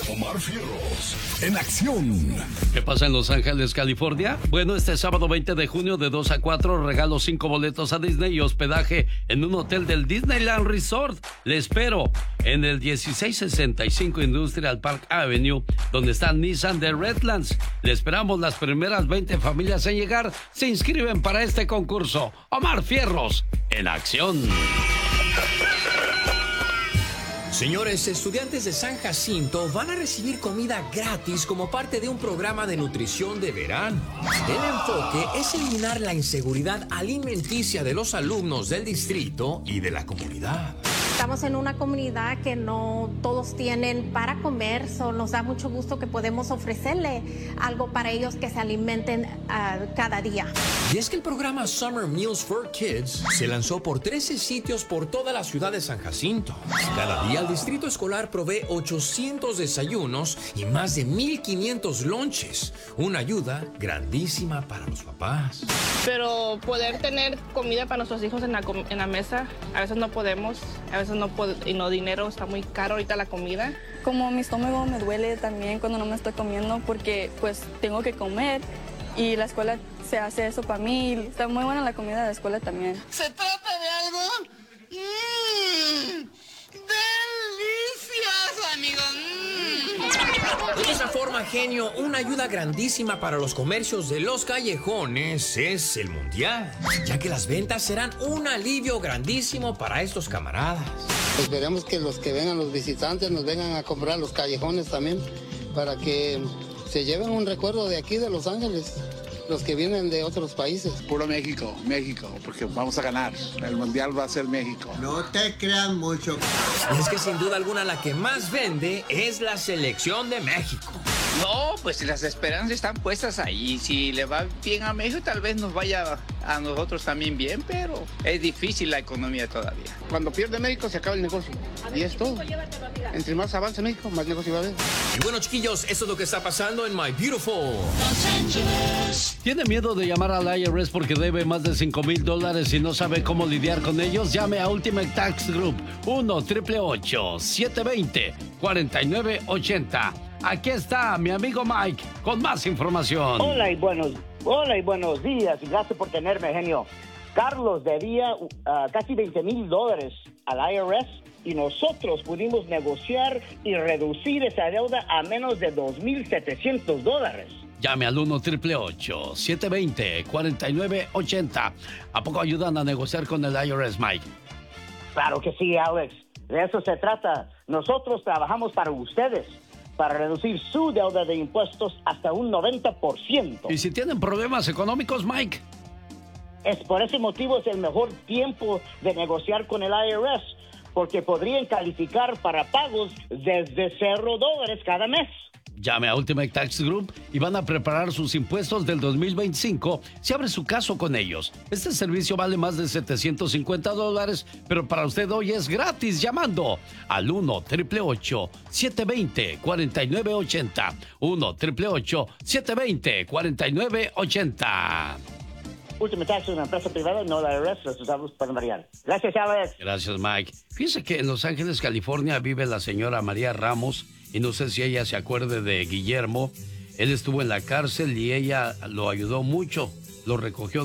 Omar Fierros, en acción. ¿Qué pasa en Los Ángeles, California? Bueno, este sábado 20 de junio de 2 a 4 regalo 5 boletos a Disney y hospedaje en un hotel del Disneyland Resort. Le espero en el 1665 Industrial Park Avenue, donde está Nissan de Redlands. Le esperamos. Las primeras 20 familias en llegar se inscriben para este concurso. Omar Fierros, en acción. Señores, estudiantes de San Jacinto van a recibir comida gratis como parte de un programa de nutrición de verano. El enfoque es eliminar la inseguridad alimenticia de los alumnos del distrito y de la comunidad. Estamos en una comunidad que no todos tienen para comer, nos da mucho gusto que podemos ofrecerle algo para ellos que se alimenten cada día. Y es que el programa Summer Meals for Kids se lanzó por 13 sitios por toda la ciudad de San Jacinto. Cada día el distrito escolar provee 800 desayunos y más de 1,500 lonches. Una ayuda grandísima para los papás. Pero poder tener comida para nuestros hijos en la mesa, a veces no podemos, a veces no puedo, y no dinero, está muy caro ahorita la comida. Como mi estómago me duele también cuando no me estoy comiendo porque pues tengo que comer y la escuela se hace eso para mí. Está muy buena la comida de la escuela también. ¿Se trata de algo? ¡Delicias, amigos! De esa forma, genio, una ayuda grandísima para los comercios de los callejones es el Mundial, ya que las ventas serán un alivio grandísimo para estos camaradas. Esperemos que los que vengan, los visitantes, nos vengan a comprar los callejones también, para que se lleven un recuerdo de aquí, de Los Ángeles, los que vienen de otros países. Puro México, porque vamos a ganar. El Mundial va a ser México. No te crean mucho. Y es que sin duda alguna la que más vende es la selección de México. No, pues las esperanzas están puestas ahí. Si le va bien a México, tal vez nos vaya a nosotros también bien, pero es difícil la economía todavía. Cuando pierde México se acaba el negocio. Y es todo. Entre más avance México, más negocio va a haber. Y bueno, chiquillos, eso es lo que está pasando en My Beautiful Los Ángeles. ¿Tiene miedo de llamar al IRS porque debe más de $5,000 y no sabe cómo lidiar con ellos? Llame a Ultimate Tax Group 1-888-720-4980. Aquí está mi amigo Mike con más información. Hola y buenos días y gracias por tenerme, genio. Carlos debía casi $20,000 al IRS y nosotros pudimos negociar y reducir esa deuda a menos de $2,700. Llame al 1-888-720-4980. ¿A poco ayudan a negociar con el IRS, Mike? Claro que sí, Alex. De eso se trata. Nosotros trabajamos para ustedes, para reducir su deuda de impuestos hasta un 90%. ¿Y si tienen problemas económicos, Mike? Es por ese motivo es el mejor tiempo de negociar con el IRS, porque podrían calificar para pagos desde $0 cada mes. Llame a Ultimate Tax Group y van a preparar sus impuestos del 2025 si abre su caso con ellos. Este servicio vale más de $750, pero para usted hoy es gratis llamando al 1-888-720-4980. 1-888-720-4980. Ultimate Tax es una empresa privada, no la IRS, los usados pueden variar. Gracias, Alex. Gracias, Mike. Fíjese que en Los Ángeles, California, vive la señora María Ramos, y no sé si ella se acuerde de Guillermo. Él estuvo en la cárcel y ella lo ayudó mucho, lo recogió